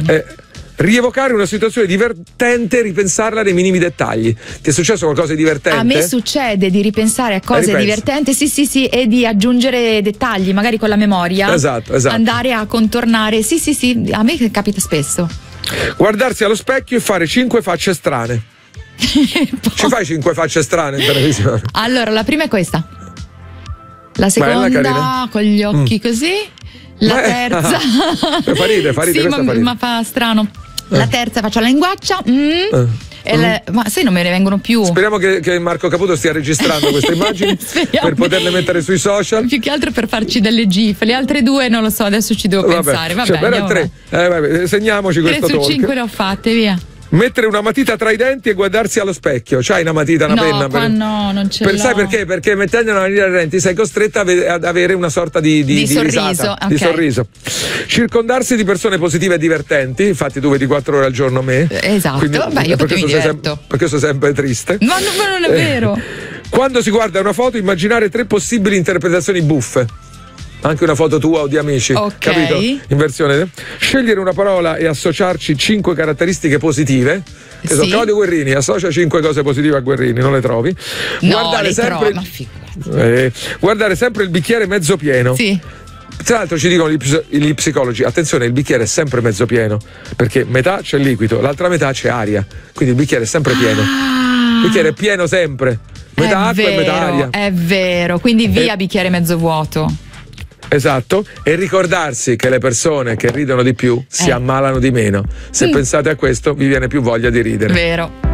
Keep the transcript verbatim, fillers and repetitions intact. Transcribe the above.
bene. Eh, rievocare una situazione divertente e ripensarla nei minimi dettagli. Ti è successo qualcosa di divertente? A me succede di ripensare a cose Ripensi. divertenti, sì sì sì, e di aggiungere dettagli, magari con la memoria. Esatto, esatto. Andare a contornare, sì sì sì, a me capita spesso. Guardarsi allo specchio e fare cinque facce strane. Ci fai cinque facce strane in televisione? Allora, la prima è questa. La Bella, seconda carina. con gli occhi Mm. così. La Beh, terza. fa ridere, fa ridere, Sì, questa ma, fa ridere. ma fa strano. La terza faccio la linguaccia. Mm. Eh. E le- ma sai, non me ne vengono più. Speriamo che, che Marco Caputo stia registrando queste immagini Speriamo. per poterle mettere sui social. Più che altro per farci delle gif. Le altre due non lo so, adesso ci devo pensare. Vabbè, cioè, per andiamo tre, eh, vabbè, segniamoci Tre questo su talk. cinque le ho fatte, via. Mettere una matita tra i denti e guardarsi allo specchio. C'hai una matita, una No, penna? qua no, non ce per, l'ho. Sai perché? Perché mettendo una matita tra i denti sei costretta a ve- ad avere una sorta di, di, Di sorriso, risata, ok. di sorriso. Circondarsi di persone positive e divertenti. Infatti tu vedi quattro ore al giorno me. Esatto, Quindi, vabbè, io perché mi sono sem- diverto. perché sono sempre triste. Ma, no, ma non è vero. Quando si guarda una foto, immaginare tre possibili interpretazioni buffe. Anche una foto tua o di amici, Ok. capito? In versione. Scegliere una parola e associarci cinque caratteristiche positive. Che so, Sì. Claudio Guerrini, associa cinque cose positive a Guerrini, non le trovi? No, guardare le sempre trovo, ma figurati. eh, guardare sempre il bicchiere mezzo pieno. Sì. Tra l'altro ci dicono gli, ps- gli psicologi, attenzione, il bicchiere è sempre mezzo pieno, perché metà c'è il liquido, l'altra metà c'è aria, quindi il bicchiere è sempre pieno. Il bicchiere è pieno sempre, metà È acqua vero, e metà aria. È vero, quindi via Eh. bicchiere mezzo vuoto. Esatto, e ricordarsi che le persone che ridono di più si Eh. ammalano di meno. Se Mm. pensate a questo vi viene più voglia di ridere. Vero.